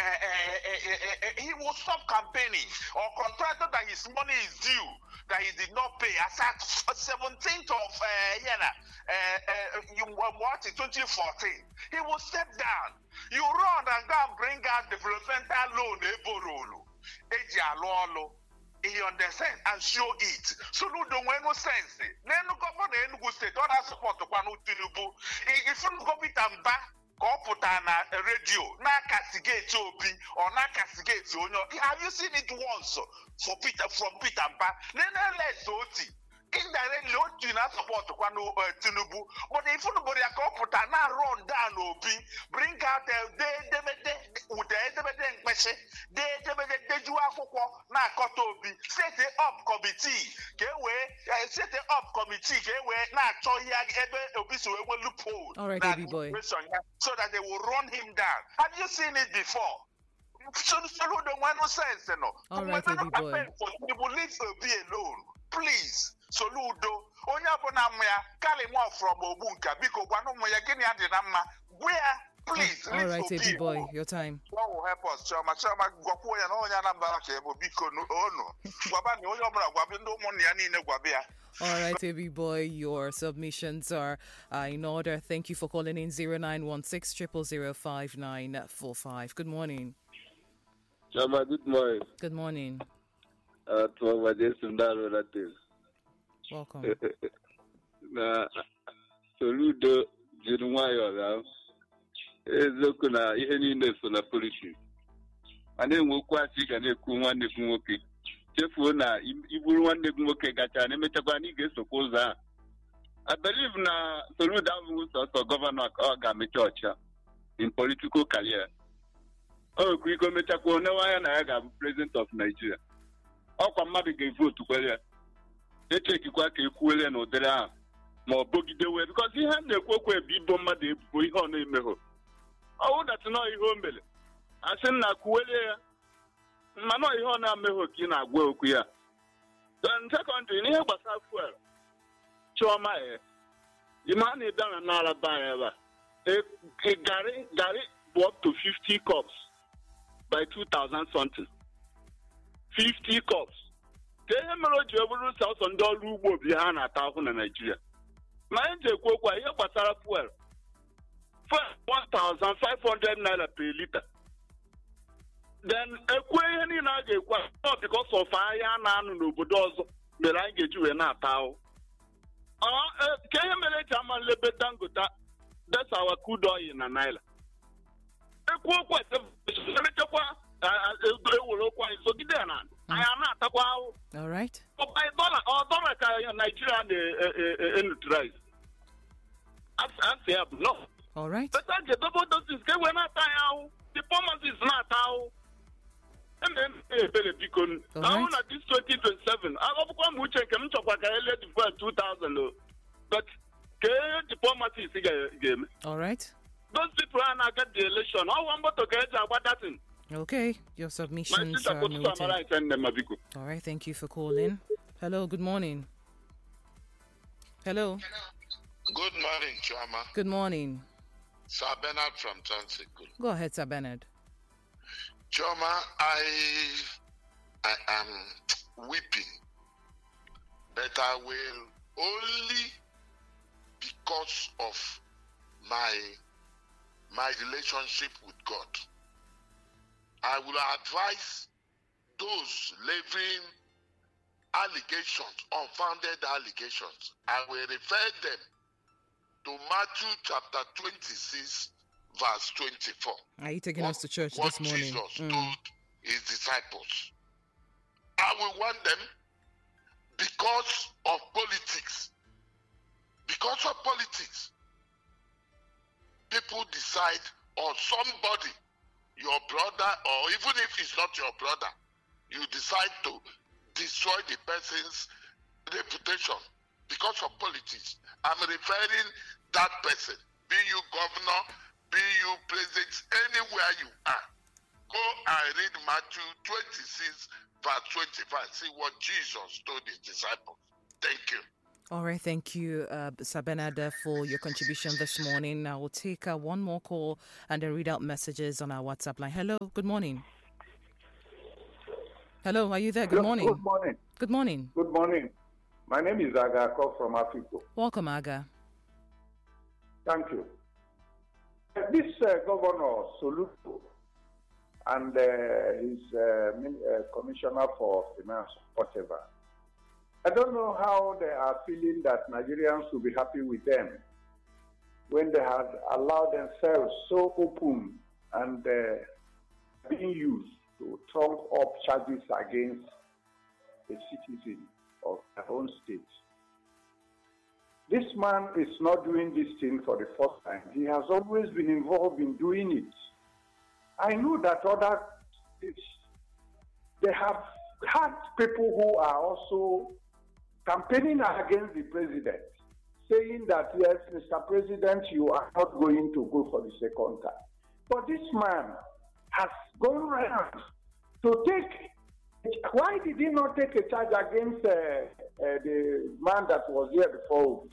he will stop campaigning or contracted that his money is due, that he did not pay. As at 17th of 2014, he will step down. You run and go and bring out developmental loan, he understand and show it. So no don't no sense. Then no governor Enugu State, all that support to Kwanu Tinubu. If you go with and back, go put on a radio, na castigate OP or na castigate Onyo. Have you seen it once from Peter Mba? Then let's OT. Indirectly, you not support to Kwanu Tinubu. But if nobody go put on a run down OP, bring out set it up committee. Set it up committee. All right, baby boy. So that they will run him down. Have you seen it before? So don't want no sense, no. All right, baby boy. They will leave be alone, please. Soludo, Onyabonamia, Kalimo from Obunka, Biko, Wanomoya, Kenya, where, please. All right, baby boy, your time. What will help us, Chama, Guapo, and Oyana Barake, Biko, no, Wabani, Oyabra, Wabindo, Moniani, Guabia. All right, baby boy, your submissions are in order. Thank you for calling in 0916 0005945. Good morning. Chama, good morning. Good morning. Welcome. Na Soludo Jinwayo now ezoku na ihe niile so na politics. Ana enwekwa chi ga na-ekwu nwanne gị nwoke. Chefuo na iburu nwanne gị nwoke gacha na emechakwa na ị ga-esokwa ụzọ a. I believe na Soludo abụghị sọsọ gọvanọ ka ọ ga-emecha ọcha in political career. O kwuru iko mechakwa onye anya na ya ga-abụ president of Nigeria. Ọkwa mmadụ ga-evotu kwere ya. Echekikwa ka ekwuele na ụdịrị ahụ ma ọ bụgidewe because ihe a na-ekwu okwu ebe ibo mmadụ ebubo ihe ọ na-emehụ ọwụ datịnọ ihe o mere asị na kwuele ya mmanụ ihe ọ na-emehụ ka ị na-agwa okwu ya. Then secondary n'ihe gbasara fuel Chioma ịma na-ebe na n'alaba ya ebe a garị bụ up to 50 cups by 2000 something 50 cups. Ihe mere o ji bụrụ sọsọ ndị ọrụ ugbo bi ha na-ata ahụ na Naịjirịa. Ma anyị ji ekwu okwu ihe gbasara fuel 1,500 naira per liter. Then ekwu ihe niile a ga-ekwu ọ because of ahịa a na-anụ n'obodo ọzọ mere anyị ga-eji wee na-ata ahụ. Ka ihe mere eji ama nlebe Dangote that's our crude oil na naira. Ekwu okwu emechakwa ewere okwu anyị sogide ya na I am not a wow. All right. But by dollar, Nigeria neutralize. Answer no. All right. But I get double doses. We're not out. Diplomacy is not out. And then I want this 2027. I hope I'm which I can talk about 2000. But diplomacy is a game. All right. Those people are not get the election. How want to get about that thing? Okay, your submissions are noted. All right, thank you for calling. Hello, good morning. Hello. Good morning, Chama. Good morning. Sir Bernard from Transicle. Go ahead, Sir Bernard. Chama, I am weeping, but I will only because of my relationship with God. I will advise those levying allegations, unfounded allegations. I will refer them to Matthew chapter 26, verse 24. Are you taking us to church this morning? What Jesus told his disciples. I will want them because of politics. Because of politics. People decide, or somebody, your brother, or even if it's not your brother, you decide to destroy the person's reputation because of politics. I'm referring that person, be you governor, be you president, anywhere you are. Go and read Matthew 26, verse 25. See what Jesus told his disciples. Thank you. All right, thank you, Sabenada, for your contribution this morning. I will take one more call and then read out messages on our WhatsApp line. Hello, good morning. Hello, are you there? Good morning. Good morning. Good morning. Good morning. My name is Aga Ako from Africa. Welcome, Aga. Thank you. This Governor Soludo and his Commissioner for Finance, whatever, I don't know how they are feeling that Nigerians will be happy with them when they have allowed themselves so open and being used to trump up charges against a citizen of their own state. This man is not doing this thing for the first time. He has always been involved in doing it. I know that other states, they have had people who are also campaigning against the president, saying that, yes, Mr. President, you are not going to go for the second time. But this man has gone around to take, why did he not take a charge against the man that was here before Obi?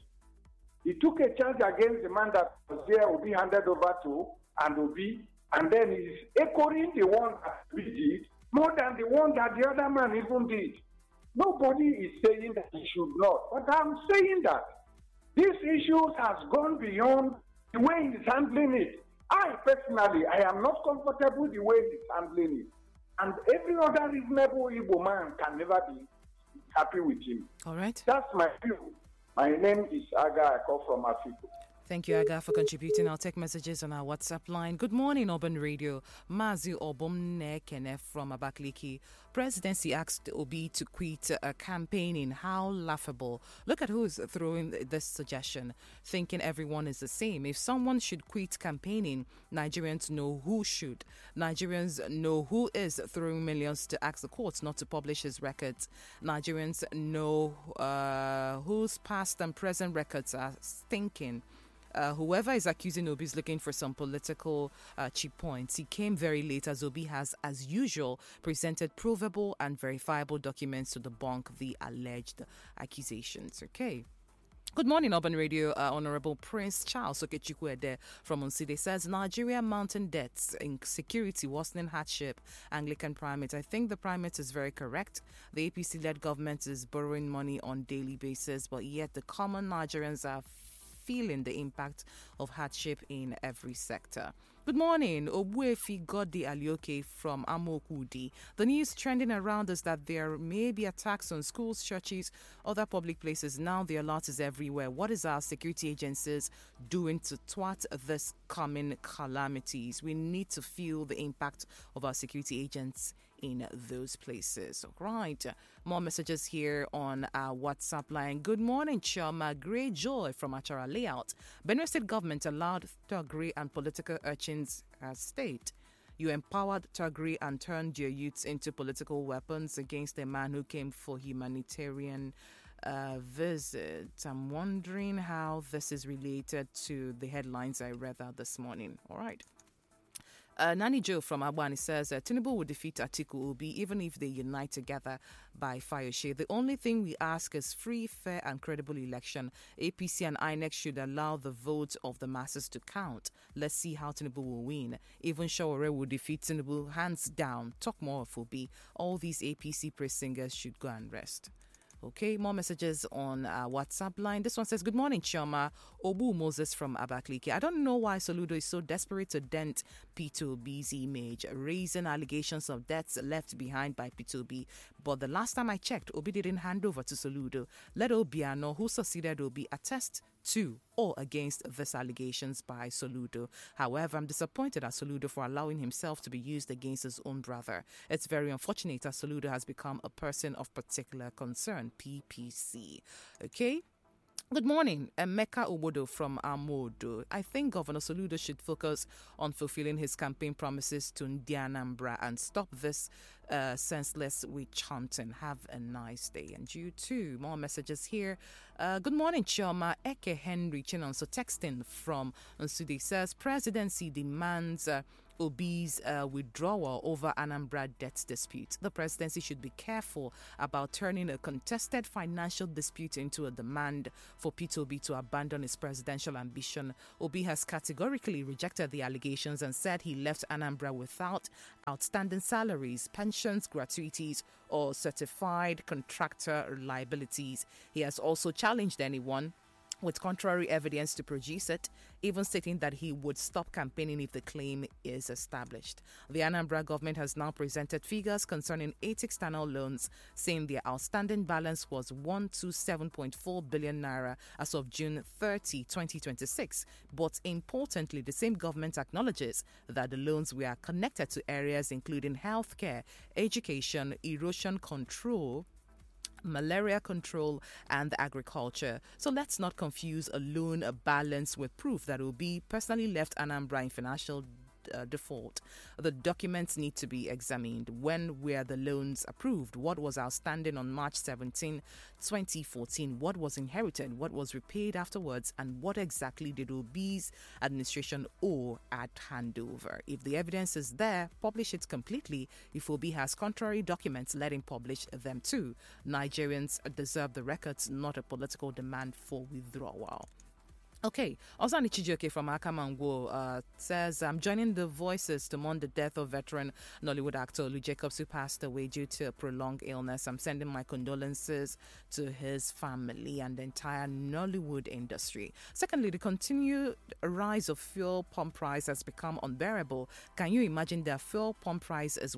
He took a charge against the man that was there, Obi handed over to, and Obi, and then he's echoing the one that Obi did more than the one that the other man even did. Nobody is saying that he should not, but I'm saying that this issue has gone beyond the way he's handling it. I personally, I am not comfortable the way he's handling it. And every other reasonable Igbo man can never be happy with him. All right. That's my view. My name is Aga Ako from Africa. Thank you, Aga, for contributing. I'll take messages on our WhatsApp line. Good morning, Urban Radio. Mazi Obumne Kene from Abakaliki. Presidency asked Obi to quit campaigning. How laughable. Look at who is throwing this suggestion, thinking everyone is the same. If someone should quit campaigning, Nigerians know who should. Nigerians know who is throwing millions to ask the courts not to publish his records. Nigerians know whose past and present records are stinking. Whoever is accusing Obi is looking for some political cheap points. He came very late, as Obi has, as usual, presented provable and verifiable documents to debunk the alleged accusations. Okay. Good morning, Urban Radio. Honorable Prince Charles Okechukwuede from Unside says Nigeria mountain debts, insecurity, worsening hardship, Anglican primate. I think the primate is very correct. The APC-led government is borrowing money on daily basis, but yet the common Nigerians are feeling the impact of hardship in every sector. Good morning, Obuefi Godi Alioke from Amokudi. The news trending around is that there may be attacks on schools, churches, other public places. Now the alert is everywhere. What is our security agencies doing to thwart this coming calamities? We need to feel the impact of our security agents in those places. All right. More messages here on our WhatsApp line. Good morning, Chama. Great joy from Achara Layout. Benue State government allowed Togri and political urchins as state. You empowered Togri and turned your youths into political weapons against a man who came for humanitarian visit. I'm wondering how this is related to the headlines I read out this morning. All right. Nani Joe from Abwani says Tinubu will defeat Atiku Obi even if they unite together by Fayoshe. The only thing we ask is free, fair and credible election. APC and INEC should allow the vote of the masses to count. Let's see how Tinubu will win. Even Shawore will defeat Tinubu hands down. Talk more of Obi. All these APC praise singers should go and rest. Okay, more messages on our WhatsApp line. This one says, good morning, Chioma. Obu Moses from Abakaliki. I don't know why Soludo is so desperate to dent P2B's image, raising allegations of deaths left behind by P2B. But the last time I checked, Obi didn't hand over to Soludo. Let Obiano, who succeeded Obi, attest to or against these allegations by Soludo. However, I'm disappointed at Soludo for allowing himself to be used against his own brother. It's very unfortunate that Soludo has become a person of particular concern. PPC. Okay. Good morning, Emeka Obodo from Amodo. I think Governor Soludo should focus on fulfilling his campaign promises to Ndianambra and stop this senseless witch hunting. Have a nice day. And you too. More messages here. Good morning, Chioma. Eke Henry Chinonso texting from Nsude says presidency demands Obi's withdrawal over Anambra debt dispute. The presidency should be careful about turning a contested financial dispute into a demand for Peter Obi to abandon his presidential ambition. Obi has categorically rejected the allegations and said he left Anambra without outstanding salaries, pensions, gratuities, or certified contractor liabilities. He has also challenged anyone with contrary evidence to produce it, even stating that he would stop campaigning if the claim is established. The Anambra government has now presented figures concerning 8 external loans, saying their outstanding balance was 127.4 billion naira as of June 30, 2026. But importantly, the same government acknowledges that the loans were connected to areas including healthcare, education, erosion control, malaria control, and agriculture. So let's not confuse a loan balance with proof that Obi personally left Anambra in financial default. The documents need to be examined. When were the loans approved? What was outstanding on March 17, 2014? What was inherited? What was repaid afterwards? And what exactly did Obi's administration owe at handover? If the evidence is there, publish it completely. If Obi has contrary documents, let him publish them too. Nigerians deserve the records, not a political demand for withdrawal. Okay, Ozani Chijioke from Akamango says, I'm joining the voices to mourn the death of veteran Nollywood actor Olu Jacobs, who passed away due to a prolonged illness. I'm sending my condolences to his family and the entire Nollywood industry. Secondly, the continued rise of fuel pump price has become unbearable. Can you imagine that fuel pump price is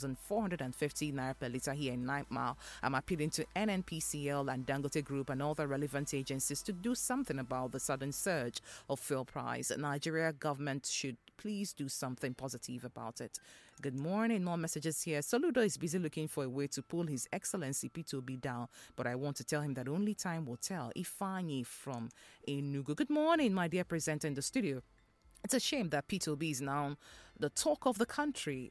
1,450 naira per litre here in 9 Mile? I'm appealing to NNPCL and Dangote Group and other relevant agencies to do something about the sudden surge of fuel price. Nigeria government should please do something positive about it. Good morning. More messages here. Soludo is busy looking for a way to pull His Excellency Peter Obi down, but I want to tell him that only time will tell. Ifeanyi from Enugu. Good morning, my dear presenter in the studio. It's a shame that Peter Obi is now the talk of the country,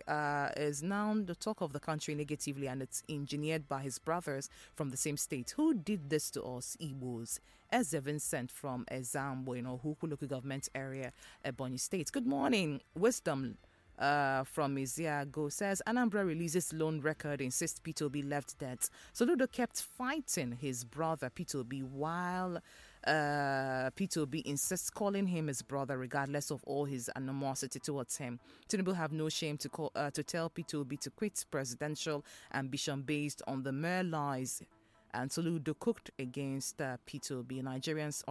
negatively, and it's engineered by his brothers from the same state. Who did this to us, Igbos? Eze Vincent from Ezambo, Huku local government area, Ebonyi State. Good morning. Wisdom from Iziago says, Anambra releases loan record, insists Peter Obi left debt. Soludo kept fighting his brother Peter Obi while Peter Obi insists calling him his brother regardless of all his animosity towards him. Tinubu have no shame to tell Peter Obi to quit presidential ambition based on the mere lies. And Soludo cooked against Peter Obi. Nigerians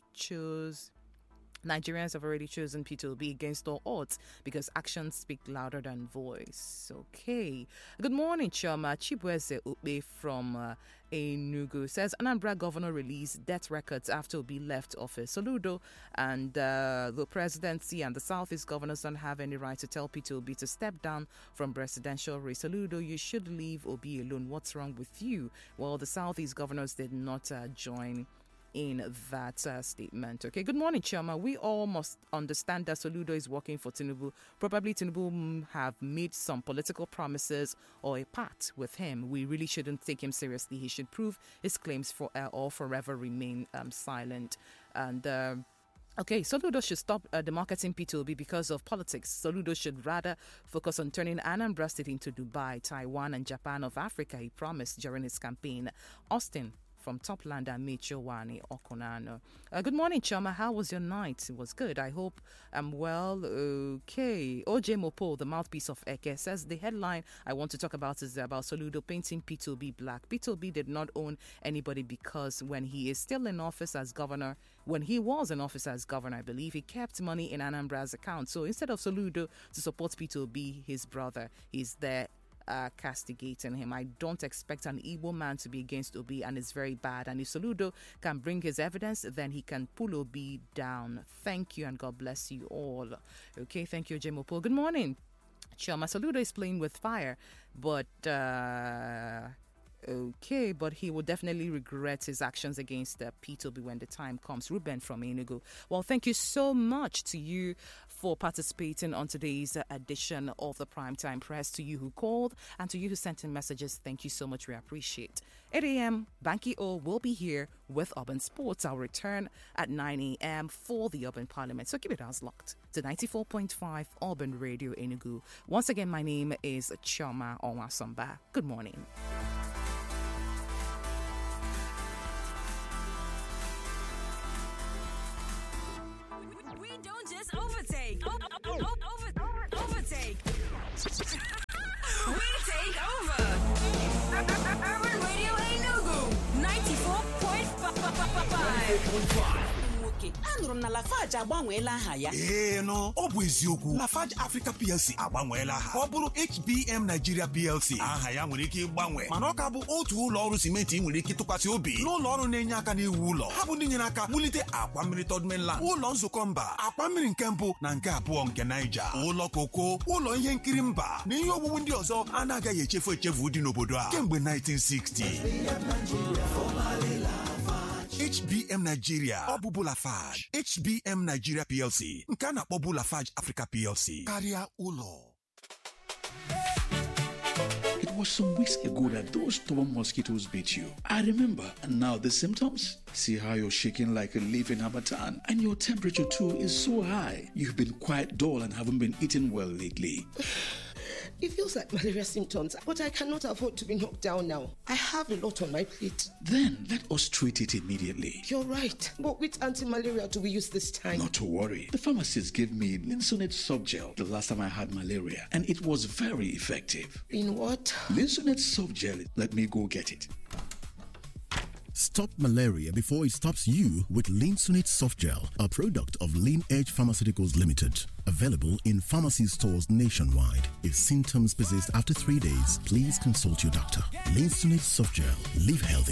have already chosen Peter Obi against all odds because actions speak louder than voice. Okay. Good morning, Choma. Chibweze Upe from Enugu says Anambra governor released death records after Obi left office. Soludo and the presidency and the Southeast governors don't have any right to tell Peter Obi to step down from presidential race. Soludo, you should leave Obi alone. What's wrong with you? Well, the Southeast governors did not join in that statement. Okay, good morning, Chama. We all must understand that Soludo is working for Tinubu. Probably Tinubu have made some political promises or a pact with him. We really shouldn't take him seriously. He should prove his claims or forever remain silent. And okay, Soludo should stop demarketing Peter Obi because of politics. Soludo should rather focus on turning Anambra State into Dubai, Taiwan, and Japan of Africa, he promised during his campaign. Austin from Toplander, Michowani, Okonano. Good morning, Chama. How was your night? It was good. I hope I'm well. Okay. OJ Mopo, the mouthpiece of Eke, says the headline I want to talk about is about Soludo painting Peter Obi black. Peter Obi did not own anybody because when he was in office as governor, I believe, he kept money in Anambra's account. So instead of Soludo to support Peter Obi, his brother, he's there castigating him. I don't expect an Igbo man to be against Obi, and it's very bad. And if Soludo can bring his evidence, then he can pull Obi down. Thank you, and God bless you all. Okay, thank you, Jemopo. Good morning. Choma, Soludo is playing with fire, but Okay, but he will definitely regret his actions against P2B when the time comes. Ruben from Enugu. Well, thank you so much to you for participating on today's edition of the Primetime Press. To you who called and to you who sent in messages, thank you so much. We appreciate. 8 a.m., Banky O will be here with Urban Sports. I'll return at 9 a.m. for the Urban Parliament. So keep it as locked to 94.5 Urban Radio Enugu. Once again, my name is Chioma Onwasomba. Good morning. We don't just overtake. Overtake. We take over. Urban Radio Enugu 94.5. Anụrụ m na Lafarge agbanweela aha ya. Ọ bụ eziokwu. Lafarge Africa PLC agbanweela aha. Ọ bụrụ HBM Nigeria PLC. Aha ya nwere ike ịgbanwe. Mana ọ ka bụ otu ụlọ ọrụ simenti nwere ike tụkwasị obi. N'ụlọ ọrụ na-enye aka n'iwu ụlọ. Ha bụ ndị nyere aka wulite akwa mmiri Third Mainland, ụlọ nzukọ mba, akwa mmiri nke mbụ na nke abụọ nke Niger, ụlọ koko, ụlọ ihe nkiri mba na ihe owuwu ndị ọzọ anaghị echefu dị n'obodo a kemgbe 1960. HBM Nigeria, ọ bụ Lafarge. HBM Nigeria PLC, nke a na-akpọbu Lafarge Africa PLC, karịa ụlọ. It was some weeks ago that those stubborn mosquitoes bit you. I remember. And now the symptoms? See how you're shaking like a leaf in Hamatan. And your temperature too is so high. You've been quite dull and haven't been eating well lately. It feels like malaria symptoms, but I cannot afford to be knocked down now. I have a lot on my plate. Then let us treat it immediately. You're right. But which anti-malaria do we use this time? Not to worry. The pharmacist gave me Linsonate soft gel the last time I had malaria, and it was very effective. In what? Linsonate soft gel. Let me go get it. Stop malaria before it stops you with Linsonate Soft Gel, a product of Lean Edge Pharmaceuticals Limited. Available in pharmacy stores nationwide. If symptoms persist after 3 days, please consult your doctor. Linsonate Soft Gel. Live healthy.